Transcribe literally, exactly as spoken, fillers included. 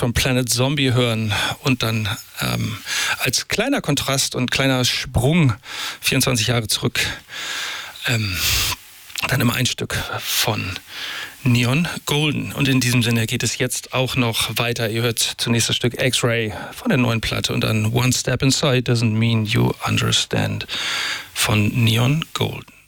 von Planet Zombie hören und dann ähm, als kleiner Kontrast und kleiner Sprung vierundzwanzig Jahre zurück ähm, dann immer ein Stück von Neon Golden. Und in diesem Sinne geht es jetzt auch noch weiter. Ihr hört zunächst das Stück X-Ray von der neuen Platte und dann One Step Inside Doesn't Mean You Understand von Neon Golden.